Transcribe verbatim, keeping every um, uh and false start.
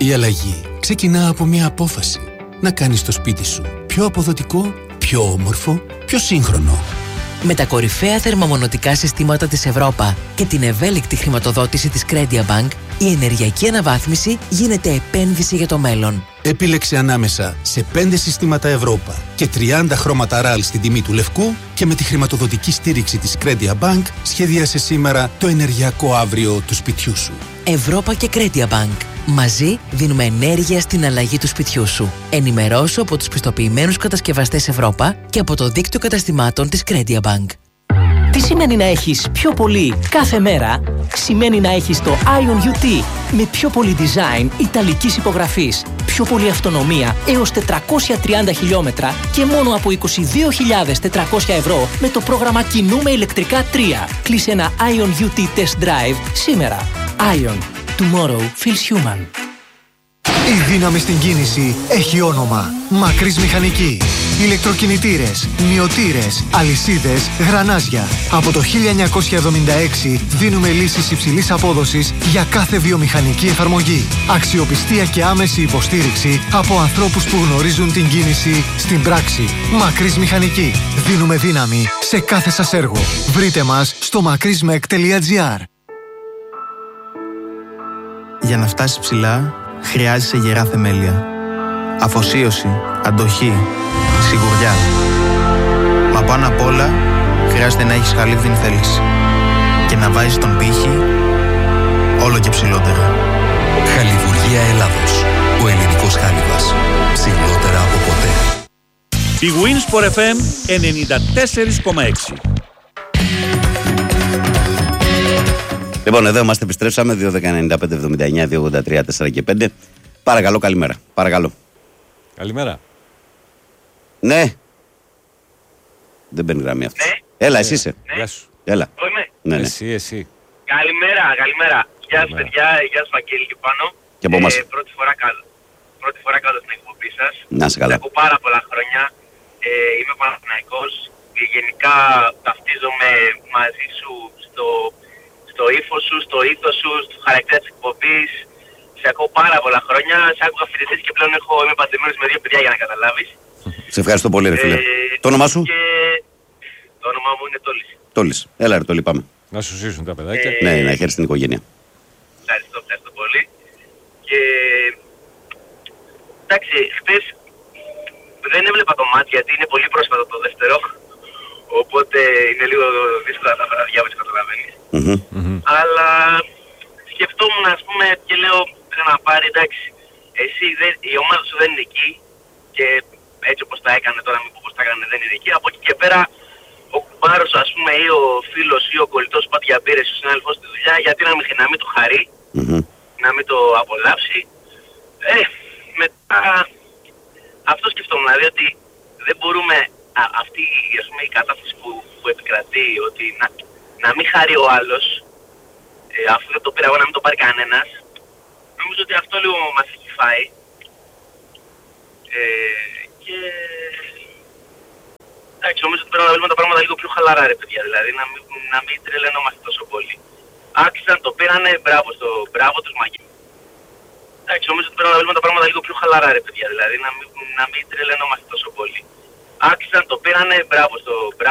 Η αλλαγή ξεκινά από μια απόφαση. Να κάνεις το σπίτι σου πιο αποδοτικό, πιο όμορφο, πιο σύγχρονο. Με τα κορυφαία θερμομονωτικά συστήματα της Ευρώπα και την ευέλικτη χρηματοδότηση της Credia Bank, η ενεργειακή αναβάθμιση γίνεται επένδυση για το μέλλον. Επίλεξε ανάμεσα σε πέντε συστήματα Ευρώπα και τριάντα χρώματα ραλ στην τιμή του λευκού και με τη χρηματοδοτική στήριξη της Credia Bank σχεδίασε σήμερα το ενεργειακό αύριο του σπιτιού σου. Ευρώπα και Credia Bank. Μαζί δίνουμε ενέργεια στην αλλαγή του σπιτιού σου. Ενημερώσου από τους πιστοποιημένους κατασκευαστές Ευρώπα και από το δίκτυο καταστημάτων της Credia Bank. Τι σημαίνει να έχεις πιο πολύ κάθε μέρα? Σημαίνει να έχεις το Ion γιου τι με πιο πολύ design ιταλικής υπογραφής, πιο πολύ αυτονομία έως τετρακόσια τριάντα χιλιόμετρα και μόνο από είκοσι δύο χιλιάδες τετρακόσια ευρώ με το πρόγραμμα Κινούμε ηλεκτρικά τρία. Κλείσε ένα Ion γιου τι Test Drive σήμερα. Ion. Tomorrow feels human. Η δύναμη στην κίνηση έχει όνομα. Μακρύς Μηχανική. Ηλεκτροκινητήρες, μυωτήρες, αλυσίδες, γρανάζια. Από το χίλια εννιακόσια εβδομήντα έξι δίνουμε λύσεις υψηλής απόδοσης για κάθε βιομηχανική εφαρμογή. Αξιοπιστία και άμεση υποστήριξη από ανθρώπους που γνωρίζουν την κίνηση στην πράξη. Μακρύς Μηχανική. Δίνουμε δύναμη σε κάθε σας έργο. Βρείτε μας στο μακρύσμεκ τελεία τζι άρ. Για να φτάσεις ψηλά, χρειάζεσαι γερά θεμέλια. Αφοσίωση, αντοχή, σιγουριά. Μα πάνω απ' όλα, χρειάζεται να έχεις χαλίβδιν θέληση. Και να βάζεις τον πύχη όλο και ψηλότερα. Χαλιβουργία Ελλάδος. Ο ελληνικός χάλιβας. Ψηλότερα από ποτέ. Η Winsport εφ εμ ενενήντα τέσσερα κόμμα έξι. Λοιπόν, εδώ είμαστε, επιστρέψαμε. δύο δέκα ενενήντα πέντε εβδομήντα εννιά δύο ογδόντα τρία τέσσερα και πέντε. Παρακαλώ, καλημέρα. Παρακαλώ. Καλημέρα. Ναι. Δεν μπαίνει γραμμή αυτή. Ναι. Έλα, εσύ είσαι. Ναι. Γεια σου. Έλα. Είμαι. Ναι, ναι. Εσύ, εσύ. Καλημέρα, καλημέρα. Γεια σας παιδιά, γεια σας Βαγγέλη και πάνω. Και από εμάς. Ε, πρώτη φορά κάτω. Πρώτη φορά κάτω στην εκπομπή σας. Να σε καλά. Έχω πάρα πολλά χρόνια. Ε, είμαι Παναθηναϊκός. Και γενικά ταυτίζομαι μαζί σου στο, στο ύφος σου, στο ήθος σου, στο χαρακτήρα της εκπομπής. Σε ακούω πάρα πολλά χρόνια. Σε άκουγα φοιτητής και πλέον έχω, είμαι παντρεμένος με δύο παιδιά για να καταλάβεις. Σε ευχαριστώ πολύ, ρε φίλε. Ε, το όνομά σου? Και... Το όνομά μου είναι Τόλης. Τόλης. Έλα, ρε Τόλη, πάμε. Να σου ζήσουν τα παιδάκια. Ε, Ναι, να χαίρεσαι την οικογένεια. Ευχαριστώ, ευχαριστώ πολύ. Και εντάξει, χθες δεν έβλεπα το μάτι γιατί είναι πολύ πρόσφατο το δεύτερο. Οπότε είναι λίγο δύσκολα τα βράδια, όπως καταλαβαίνεις. Mm-hmm. Mm-hmm. Αλλά σκεφτόμουν, ας πούμε, και λέω πρέπει να πάρει, εντάξει, εσύ δεν, η ομάδα σου δεν είναι εκεί και έτσι όπως τα έκανε τώρα, μην πω πώς τα έκανε, δεν είναι εκεί. Από εκεί και πέρα ο κουμπάρος, ας πούμε, ή ο φίλος ή ο κολλητός που πάτε για μπύρες, ο συνάδελφος στη δουλειά, γιατί να μην, να μην το χαρεί, Mm-hmm. να μην το απολαύσει. Ε, μετά αυτό σκεφτόμουν, δηλαδή ότι δεν μπορούμε α, αυτή ας πούμε, η κατάσταση που, που επικρατεί, ότι να, να μην χαρεί ο άλλος, ε, αφού δεν το πήρα εγώ, να μην το πάρει κανένας. Νομίζω ότι αυτό λίγο μας έχει φάει. Ε, και εντάξει, νομίζω ότι πρέπει να βλέπουμε τα πράγματα λίγο πιο χαλαρά, ρε παιδιά, δηλαδή να μην, να μην τρελαινόμαστε τόσο πολύ. Άξισαν, το πήρανε, μπράβο, στο, μπράβο τους μαγεί. Εντάξει, νομίζω ότι πρέπει να βλέπουμε τα πράγματα λίγο πιο χαλαρά, ρε παιδιά, δηλαδή να μην, να μην τρελαινόμαστε τόσο πολύ. Άξισαν, το πήρανε, μπράβο, στο, μπράβο.